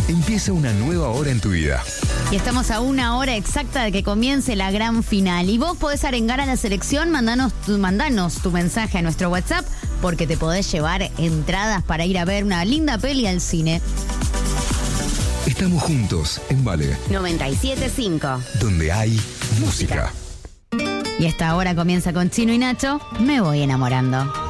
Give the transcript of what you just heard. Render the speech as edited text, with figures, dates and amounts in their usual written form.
Empieza una nueva hora en tu vida. Y estamos a una hora exacta de que comience la gran final. Y vos podés arengar a la selección, mandanos tu mensaje a nuestro WhatsApp, porque te podés llevar entradas para ir a ver una linda peli al cine. Estamos juntos en Vale, 97.5. donde hay música. Y esta hora comienza con Chino y Nacho, Me Voy Enamorando.